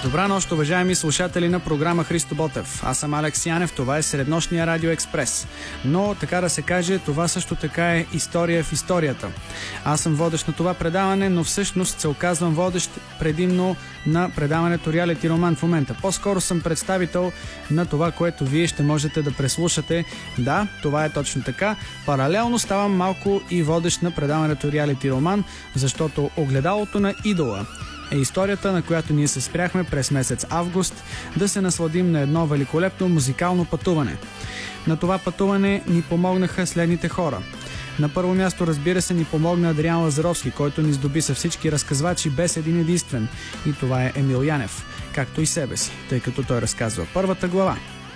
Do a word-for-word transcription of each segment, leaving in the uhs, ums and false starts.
Добра нощ, уважаеми слушатели на програма Христо Ботев. Аз съм Алекс Янев, това е Среднощния радио експрес. Но, така да се каже, това също така е история в историята. Аз съм водещ на това предаване, но всъщност се оказвам водещ предимно на предаването Реалити Роман в момента. По-скоро съм представител на това, което вие ще можете да преслушате. Да, това е точно така. Паралелно ставам малко и водещ на предаването Реалити Роман, защото огледалото на идола е историята, на която ние се спряхме през месец август, да се насладим на едно великолепно музикално пътуване. На това пътуване ни помогнаха следните хора. На първо място, разбира се, ни помогна Адриан Лазаровски, който ни здоби с всички разказвачи без един единствен. И това е Емил Янев, както и себе си, тъй като той разказва първата глава.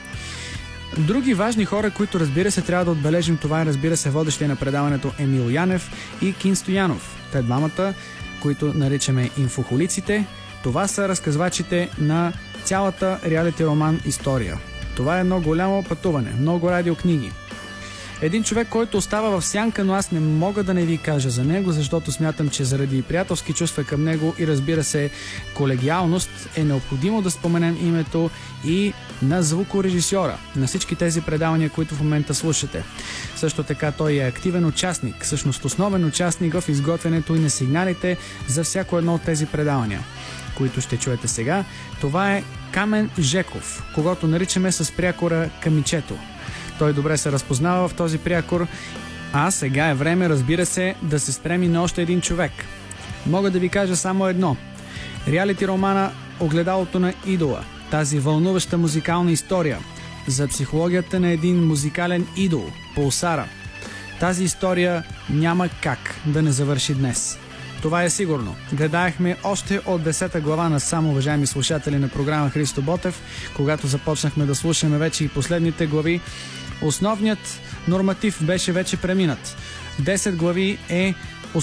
Други важни хора, които, разбира се, трябва да отбележим, това е, разбира се, водещия на предаването Емил Янев и Кин Стоянов. Те двамата, които наричаме инфохолиците, това са разказвачите на цялата реалити роман история. Това е едно голямо пътуване, много радиокниги. Един човек, който остава в сянка, но аз не мога да не ви кажа за него, защото смятам, че заради приятелски чувства към него и, разбира се, колегиалност е необходимо да споменем името и на звукорежисьора на всички тези предавания, които в момента слушате. Също така той е активен участник, всъщност основен участник в изготвянето и на сигналите за всяко едно от тези предавания, които ще чуете сега. Това е Камен Жеков, когото наричаме с прякора Камичето. Той добре се разпознава в този прякор, а сега е време, разбира се, да се спреми на още един човек. Мога да ви кажа само едно. Реалити романа Огледалото на идола, тази вълнуваща музикална история за психологията на един музикален идол, Пулсара. Тази история няма как да не завърши днес. Това е сигурно. Гледаехме още от десета глава на само, уважаеми слушатели на програма Христо Ботев, когато започнахме да слушаме вече и последните глави. Основният норматив беше вече преминат. десет глави е